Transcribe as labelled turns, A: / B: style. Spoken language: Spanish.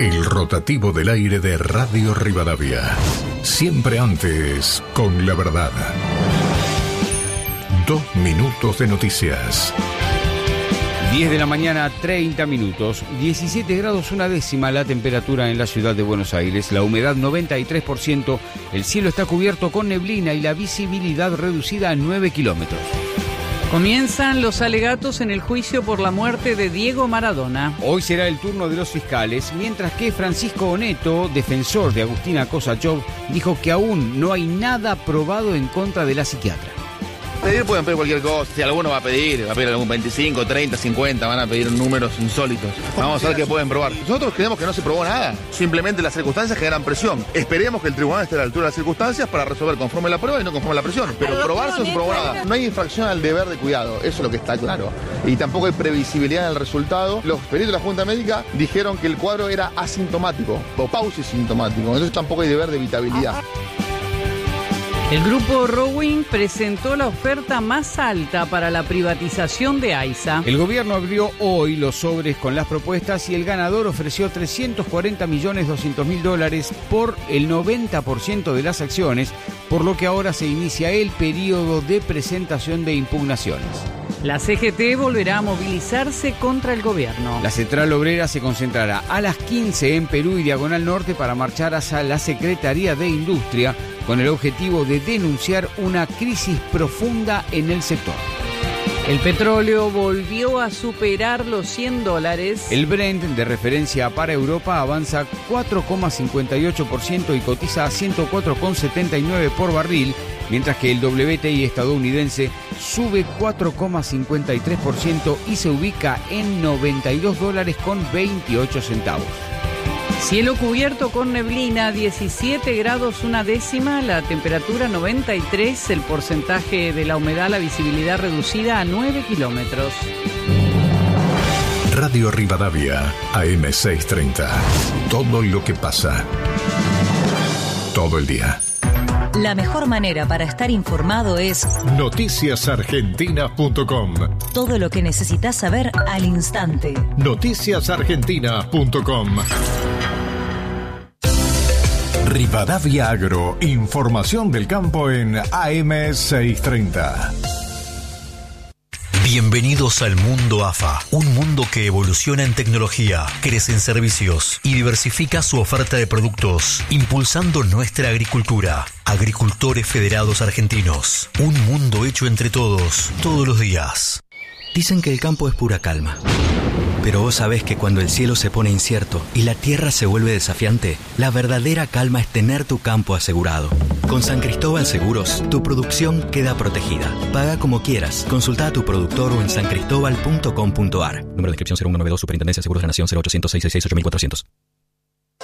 A: El rotativo del aire de Radio Rivadavia. Siempre antes, con la verdad. 2 minutos de noticias.
B: 10 de la mañana, 30 minutos. 17 grados una décima la temperatura en la ciudad de Buenos Aires. La humedad 93%. El cielo está cubierto con neblina y la visibilidad reducida a 9 kilómetros.
C: Comienzan los alegatos en el juicio por la muerte de Diego Maradona.
B: Hoy será el turno de los fiscales, mientras que Francisco Oneto, defensor de Agustina Kosachov, dijo que aún no hay nada probado en contra de la psiquiatra.
D: Pedir pueden pedir cualquier cosa, si alguno va a pedir algún 25, 30, 50, van a pedir números insólitos. Vamos a ver qué pueden probar. Nosotros creemos que no se probó nada, simplemente las circunstancias generan presión. Esperemos que el tribunal esté a la altura de las circunstancias para resolver conforme la prueba y no conforme la presión. Pero probarse no se probó nada. No hay infracción al deber de cuidado, eso es lo que está claro. Y tampoco hay previsibilidad en el resultado. Los peritos de la Junta Médica dijeron que el cuadro era asintomático o pausisintomático, entonces tampoco hay deber de evitabilidad.
C: El grupo Rowing presentó la oferta más alta para la privatización de AISA.
B: El gobierno abrió hoy los sobres con las propuestas y el ganador ofreció $340.200.000 por el 90% de las acciones, por lo que ahora se inicia el periodo de presentación de impugnaciones.
C: La CGT volverá a movilizarse contra el gobierno.
B: La Central Obrera se concentrará a las 15 en Perú y Diagonal Norte para marchar hacia la Secretaría de Industria con el objetivo de denunciar una crisis profunda en el sector.
C: El petróleo volvió a superar los $100.
B: El Brent, de referencia para Europa, avanza 4,58% y cotiza a 104,79 por barril, mientras que el WTI estadounidense sube 4,53% y se ubica en $92.28.
C: Cielo cubierto con neblina, 17 grados una décima, la temperatura 93, el porcentaje de la humedad, la visibilidad reducida a 9 kilómetros.
A: Radio Rivadavia, AM630. Todo lo que pasa. Todo el día.
E: La mejor manera para estar informado es
A: noticiasargentinas.com.
E: Todo lo que necesitas saber al instante.
A: Noticiasargentinas.com. Rivadavia Agro, información del campo en AM630.
F: Bienvenidos al mundo AFA, un mundo que evoluciona en tecnología, crece en servicios y diversifica su oferta de productos, impulsando nuestra agricultura. Agricultores Federados Argentinos, un mundo hecho entre todos, todos los días.
G: Dicen que el campo es pura calma. Pero vos sabés que cuando el cielo se pone incierto y la tierra se vuelve desafiante, la verdadera calma es tener tu campo asegurado. Con San Cristóbal Seguros, tu producción queda protegida. Paga como quieras. Consulta a tu productor o en sancristobal.com.ar. Número de inscripción 0192, Superintendencia de Seguros de la Nación 0800 666 8400.